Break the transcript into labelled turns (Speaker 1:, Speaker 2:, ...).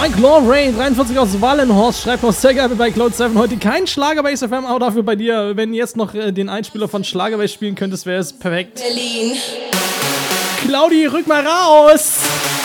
Speaker 1: Mike Lawrain, 43 aus Wallenhorst, schreibt noch sehr gerne bei Cloud7 heute kein Schlager bei SFM, aber dafür bei dir. Wenn du jetzt noch den Einspieler von Schlagerbass spielen könntest, wäre es perfekt.
Speaker 2: Berlin.
Speaker 1: Claudi, rück mal raus!